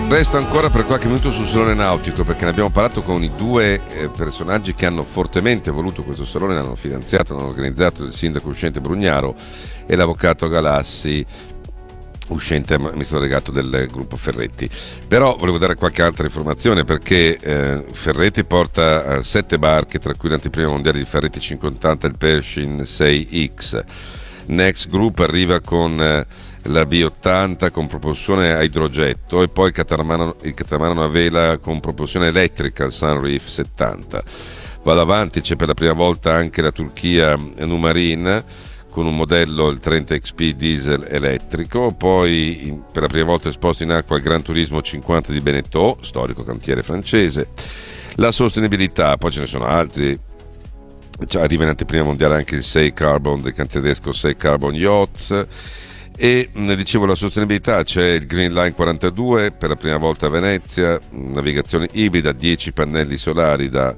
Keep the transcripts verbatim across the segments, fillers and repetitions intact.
Resto ancora per qualche minuto sul salone nautico, perché ne abbiamo parlato con i due eh, personaggi che hanno fortemente voluto questo salone, l'hanno finanziato, l'hanno organizzato, il sindaco uscente Brugnaro e l'avvocato Galassi, uscente amministratore delegato del gruppo Ferretti. Però volevo dare qualche altra informazione, perché eh, Ferretti porta eh, sette barche, tra cui l'anteprima mondiale di Ferretti cinquecottanta e il Pershing sei X. Next Group arriva con eh, la B ottanta con propulsione a idrogetto, e poi il catamarano, il catamarano a vela con propulsione elettrica, il Sunreef settanta. Vado avanti, c'è per la prima volta anche la Turchia Numarin con un modello, il trenta X P diesel elettrico. Poi in, per la prima volta esposto in acqua il Gran Turismo cinquanta di Beneteau, storico cantiere francese. La sostenibilità, poi ce ne sono altri, cioè, arriva in anteprima mondiale anche il sei Carbon del cantiere tedesco sei Carbon Yachts. E ne dicevo, la sostenibilità, c'è il Green Line quarantadue per la prima volta a Venezia, navigazione ibrida, dieci pannelli solari da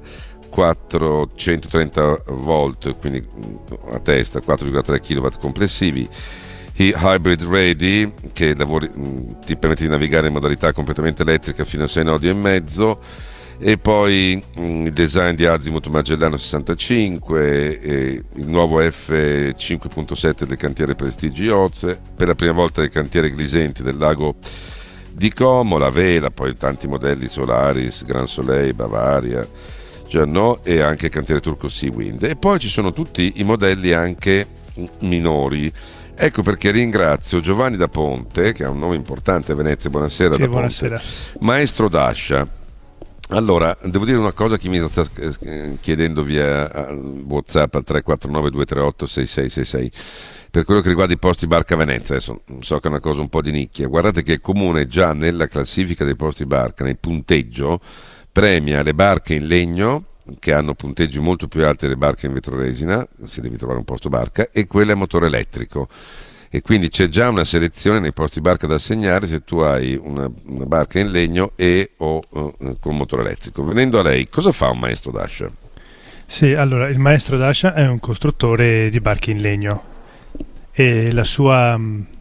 quattrocentotrenta volt, quindi a testa quattro virgola tre chilowatt complessivi. I Hybrid Ready, che lavori, ti permette di navigare in modalità completamente elettrica fino a sei nodi e mezzo. E poi mh, il design di Azimut Magellano sessantacinque, e il nuovo F cinque virgola sette del cantiere Prestige Yachts, per la prima volta il cantiere Glisenti del lago di Como, la vela, poi tanti modelli Solaris, Gran Soleil, Bavaria, Giannò, e anche il cantiere turco Seawind. E poi ci sono tutti i modelli anche minori. Ecco perché ringrazio Giovanni da Ponte, che ha un nome importante a Venezia. Buonasera. Sì, da buonasera. Ponte. Maestro Dascia. Allora, devo dire una cosa che mi sta chiedendo via WhatsApp al tre quattro nove due tre otto sei sei sei sei per quello che riguarda i posti barca a Venezia. Adesso so che è una cosa un po' di nicchia. Guardate che il comune già nella classifica dei posti barca, nel punteggio, premia le barche in legno che hanno punteggi molto più alti delle barche in vetroresina, se devi trovare un posto barca, e quelle a motore elettrico. E quindi c'è già una selezione nei posti barca da assegnare se tu hai una, una barca in legno e o uh, con motore elettrico. Venendo a lei, cosa fa un maestro Dascia? Sì, allora il maestro Dascia è un costruttore di barche in legno, e la sua